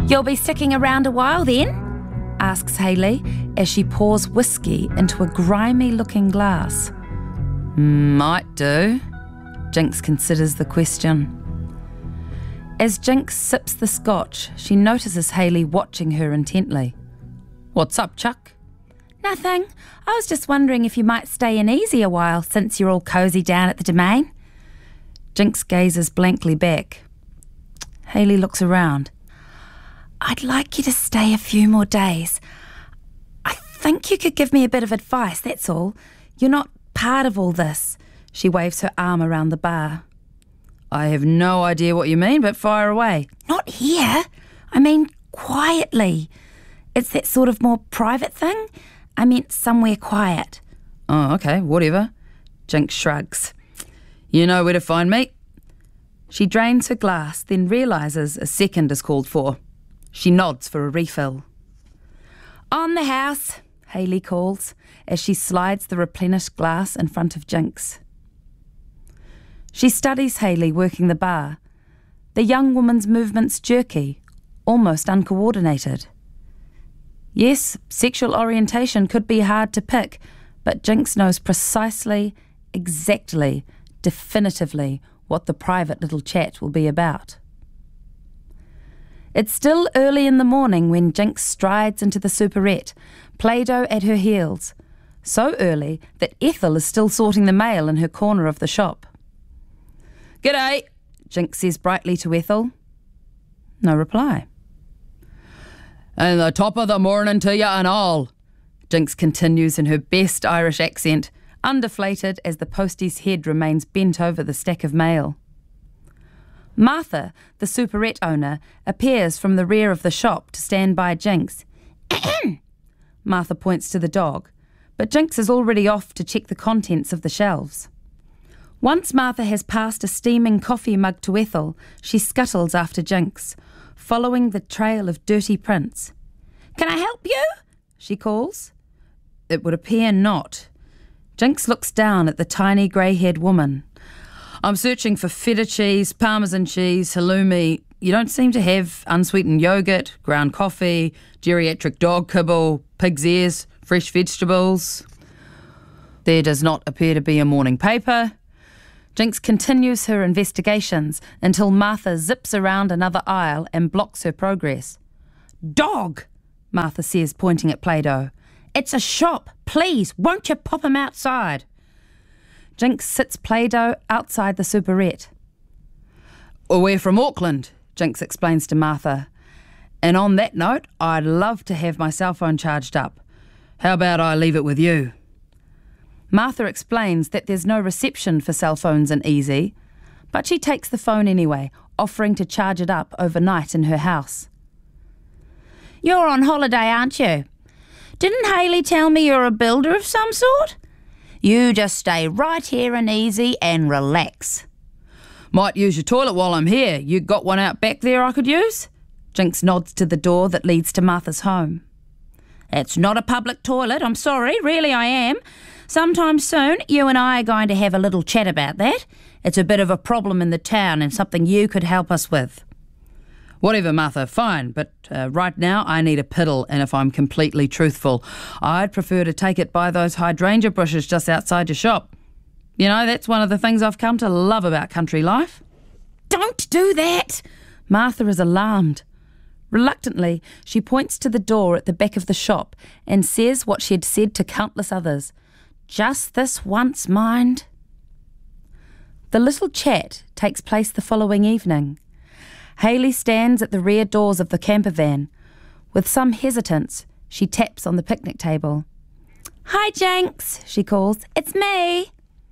You'll be sticking around a while then? Asks Hayley as she pours whiskey into a grimy-looking glass. Might do. Jinx considers the question. As Jinx sips the scotch, she notices Hayley watching her intently. What's up, Chuck? Nothing. I was just wondering if you might stay in easy a while since you're all cosy down at the Domain. Jinx gazes blankly back. Hayley looks around. I'd like you to stay a few more days. I think you could give me a bit of advice, that's all. You're not part of all this. She waves her arm around the bar. I have no idea what you mean, but fire away. Not here. I mean quietly. It's that sort of more private thing. I meant somewhere quiet. Oh, okay, whatever. Jinx shrugs. You know where to find me. She drains her glass, then realises a second is called for. She nods for a refill. On the house, Hayley calls, as she slides the replenished glass in front of Jinx. She studies Hayley working the bar. The young woman's movements jerky, almost uncoordinated. Yes, sexual orientation could be hard to pick, but Jinx knows precisely, exactly, definitively what the private little chat will be about. It's still early in the morning when Jinx strides into the superette, Play-Doh at her heels, so early that Ethel is still sorting the mail in her corner of the shop. G'day, Jinx says brightly to Ethel. No reply. And the top of the morning to you and all, Jinx continues in her best Irish accent, undeflated as the postie's head remains bent over the stack of mail. Martha, the superette owner, appears from the rear of the shop to stand by Jinx. Martha points to the dog, but Jinx is already off to check the contents of the shelves. Once Martha has passed a steaming coffee mug to Ethel, she scuttles after Jinx, following the trail of dirty prints. Can I help you? She calls. It would appear not. Jinx looks down at the tiny grey-haired woman. I'm searching for feta cheese, parmesan cheese, halloumi. You don't seem to have unsweetened yogurt, ground coffee, geriatric dog kibble, pig's ears, fresh vegetables. There does not appear to be a morning paper. Jinx continues her investigations until Martha zips around another aisle and blocks her progress. Dog, Martha says, pointing at Play-Doh. It's a shop. Please, won't you pop him outside? Jinx sits Play-Doh outside the superette. We're from Auckland, Jinx explains to Martha. And on that note, I'd love to have my cell phone charged up. How about I leave it with you? Martha explains that there's no reception for cell phones in Easy, but she takes the phone anyway, offering to charge it up overnight in her house. You're on holiday, aren't you? Didn't Hayley tell me you're a builder of some sort? You just stay right here in Easy and relax. Might use your toilet while I'm here. You got one out back there I could use? Jinx nods to the door that leads to Martha's home. It's not a public toilet, I'm sorry, really I am. Sometime soon, you and I are going to have a little chat about that. It's a bit of a problem in the town and something you could help us with. Whatever, Martha, fine, but right now I need a piddle, and if I'm completely truthful, I'd prefer to take it by those hydrangea bushes just outside your shop. You know, that's one of the things I've come to love about country life. Don't do that! Martha is alarmed. Reluctantly, she points to the door at the back of the shop and says what she had said to countless others. Just this once, mind. The little chat takes place the following evening. Hayley stands at the rear doors of the camper van. With some hesitance, she taps on the picnic table. Hi, Jinx, she calls. It's me.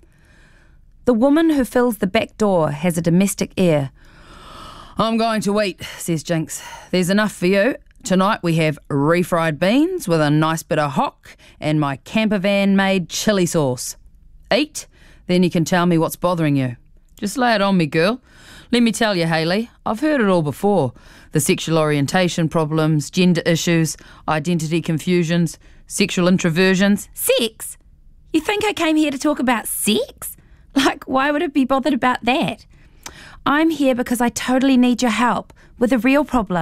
The woman who fills the back door has a domestic air. I'm going to eat, says Jinx. There's enough for you. Tonight we have refried beans with a nice bit of hock and my camper van made chilli sauce. Eat, then you can tell me what's bothering you. Just lay it on me, girl. Let me tell you, Hayley, I've heard it all before. The sexual orientation problems, gender issues, identity confusions, sexual introversions. Sex? You think I came here to talk about sex? Like, why would I be bothered about that? I'm here because I totally need your help with a real problem.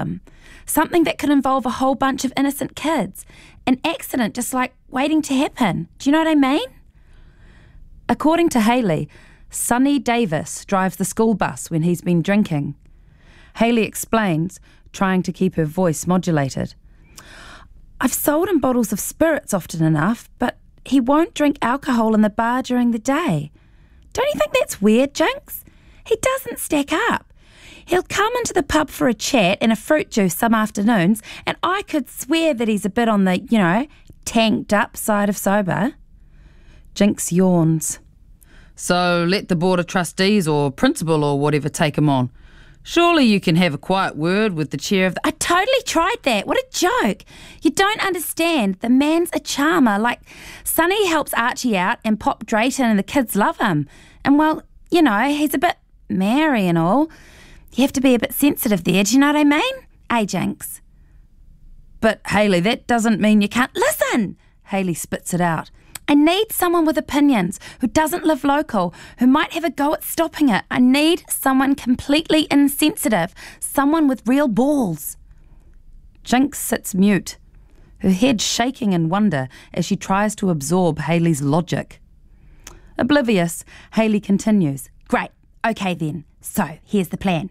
Something that could involve a whole bunch of innocent kids. An accident just like waiting to happen. Do you know what I mean? According to Hayley, Sonny Davis drives the school bus when he's been drinking. Hayley explains, trying to keep her voice modulated. I've sold him bottles of spirits often enough, but he won't drink alcohol in the bar during the day. Don't you think that's weird, Jinx? He doesn't stack up. He'll come into the pub for a chat and a fruit juice some afternoons, and I could swear that he's a bit on the, tanked up side of sober. Jinx yawns. So let the board of trustees or principal or whatever take him on. Surely you can have a quiet word with the chair of the... I totally tried that. What a joke. You don't understand. The man's a charmer. Like, Sonny helps Archie out and Pop Drayton and the kids love him. And, well, he's a bit merry and all. You have to be a bit sensitive there, do you know what I mean? Jinx. But, Hayley, that doesn't mean you can't... Listen! Hayley spits it out. I need someone with opinions, who doesn't live local, who might have a go at stopping it. I need someone completely insensitive, someone with real balls. Jinx sits mute, her head shaking in wonder as she tries to absorb Hayley's logic. Oblivious, Hayley continues. Great, okay then. So, here's the plan.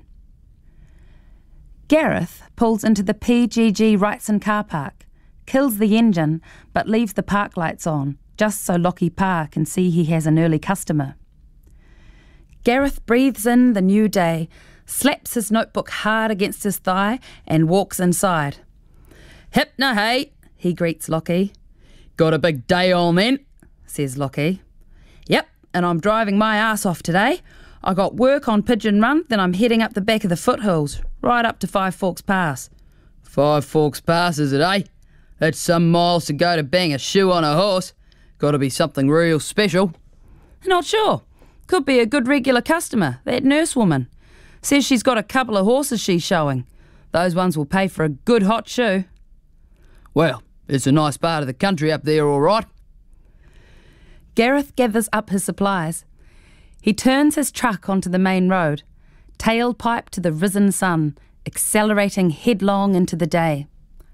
Gareth pulls into the PGG Wrightson car park, kills the engine, but leaves the park lights on, just so Lockie Parr can see he has an early customer. Gareth breathes in the new day, slaps his notebook hard against his thigh and walks inside. "Hypna, hey," he greets Lockie. "Got a big day on then," says Lockie. "Yep, and I'm driving my ass off today. I got work on Pigeon Run, then I'm heading up the back of the foothills, right up to Five Forks Pass." "Five Forks Pass, is it, eh? That's some miles to go to bang a shoe on a horse. Got to be something real special." "Not sure. Could be a good regular customer, that nurse woman. Says she's got a couple of horses she's showing. Those ones will pay for a good hot shoe." "Well, it's a nice part of the country up there, all right." Gareth gathers up his supplies. He turns his truck onto the main road, tailpipe to the risen sun, accelerating headlong into the day.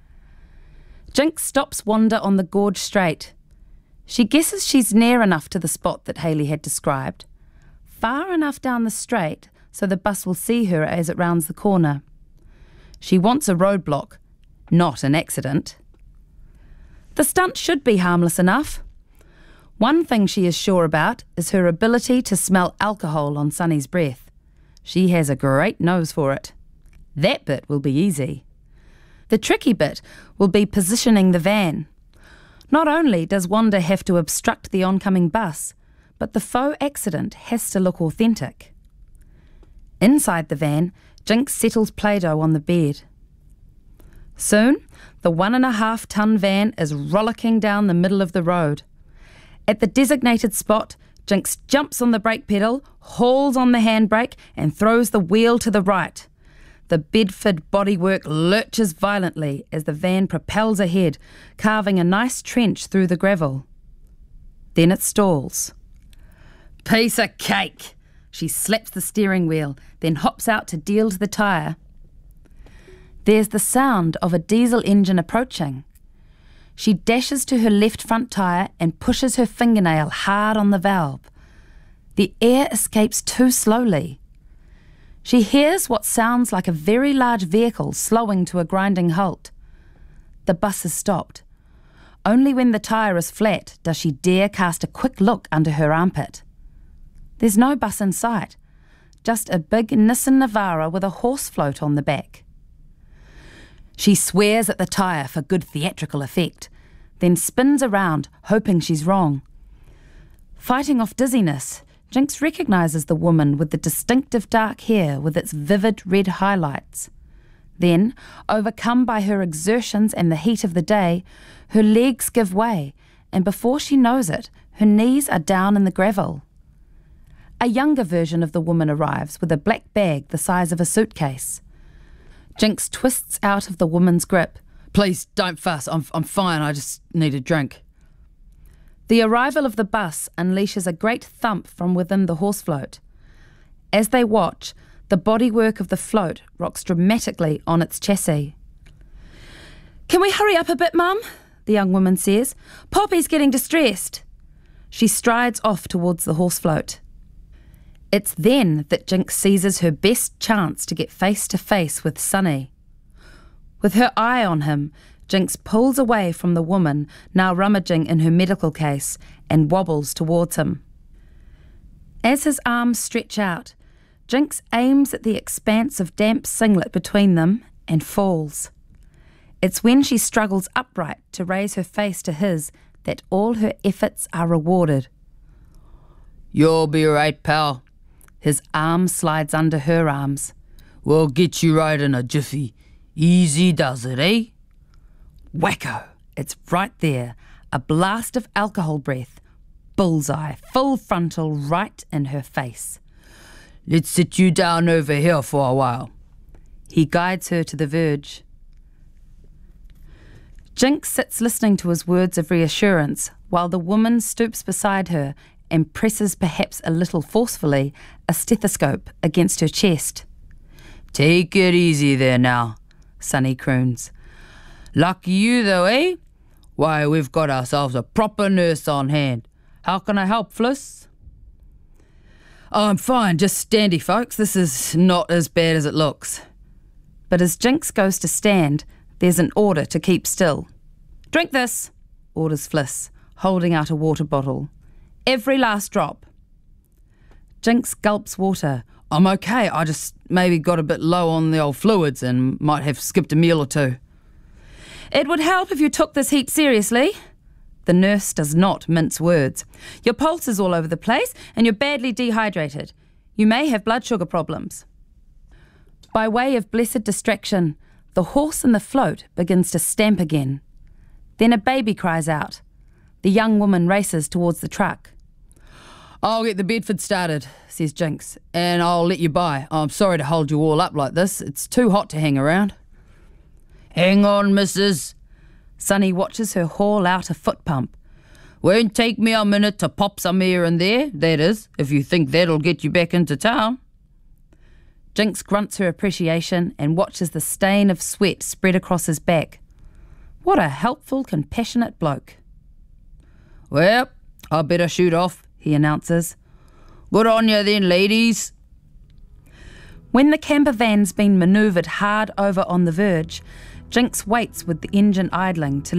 Jinx stops Wanda on the gorge straight. She guesses she's near enough to the spot that Hayley had described, far enough down the straight so the bus will see her as it rounds the corner. She wants a roadblock, not an accident. The stunt should be harmless enough. One thing she is sure about is her ability to smell alcohol on Sonny's breath. She has a great nose for it. That bit will be easy. The tricky bit will be positioning the van. Not only does Wanda have to obstruct the oncoming bus, but the faux accident has to look authentic. Inside the van, Jinx settles Play-Doh on the bed. Soon, the 1.5-ton van is rollicking down the middle of the road. At the designated spot, Jinx jumps on the brake pedal, hauls on the handbrake, and throws the wheel to the right. The Bedford bodywork lurches violently as the van propels ahead, carving a nice trench through the gravel. Then it stalls. "Piece of cake!" She slaps the steering wheel, then hops out to deal to the tyre. There's the sound of a diesel engine approaching. She dashes to her left front tyre and pushes her fingernail hard on the valve. The air escapes too slowly. She hears what sounds like a very large vehicle slowing to a grinding halt. The bus has stopped. Only when the tyre is flat does she dare cast a quick look under her armpit. There's no bus in sight, just a big Nissan Navara with a horse float on the back. She swears at the tyre for good theatrical effect, then spins around, hoping she's wrong. Fighting off dizziness, Jinx recognises the woman with the distinctive dark hair with its vivid red highlights. Then, overcome by her exertions and the heat of the day, her legs give way, and before she knows it, her knees are down in the gravel. A younger version of the woman arrives with a black bag the size of a suitcase. Jinx twists out of the woman's grip. "Please, don't fuss. I'm fine. I just need a drink." The arrival of the bus unleashes a great thump from within the horse float. As they watch, the bodywork of the float rocks dramatically on its chassis. "Can we hurry up a bit, Mum?" the young woman says. "Poppy's getting distressed." She strides off towards the horse float. It's then that Jinx seizes her best chance to get face to face with Sonny. With her eye on him, Jinx pulls away from the woman now rummaging in her medical case and wobbles towards him. As his arms stretch out, Jinx aims at the expanse of damp singlet between them and falls. It's when she struggles upright to raise her face to his that all her efforts are rewarded. "You'll be right, pal." His arm slides under her arms. "We'll get you right in a jiffy. Easy does it, eh?" Wacko! It's right there, a blast of alcohol breath. Bullseye, full frontal, right in her face. "Let's sit you down over here for a while." He guides her to the verge. Jinx sits listening to his words of reassurance while the woman stoops beside her and presses, perhaps a little forcefully, a stethoscope against her chest. "Take it easy there now," Sonny croons. "Lucky you though, eh? Why, we've got ourselves a proper nurse on hand. How can I help, Fliss?" "Oh, I'm fine, just standy, folks. This is not as bad as it looks." But as Jinx goes to stand, there's an order to keep still. "Drink this," orders Fliss, holding out a water bottle. "Every last drop." Jinx gulps water. "I'm okay, I just maybe got a bit low on the old fluids and might have skipped a meal or two." "It would help if you took this heat seriously." The nurse does not mince words. "Your pulse is all over the place and you're badly dehydrated. You may have blood sugar problems." By way of blessed distraction, the horse in the float begins to stamp again. Then a baby cries out. The young woman races towards the truck. "I'll get the Bedford started," says Jinx, "and I'll let you by. I'm sorry to hold you all up like this. It's too hot to hang around." "Hang on, missus." Sonny watches her haul out a foot pump. "Won't take me a minute to pop some here and there, that is, if you think that'll get you back into town." Jinx grunts her appreciation and watches the stain of sweat spread across his back. What a helpful, compassionate bloke. "Well, I better shoot off," he announces. "Good on you then, ladies." When the camper van's been manoeuvred hard over on the verge, Jinx waits with the engine idling to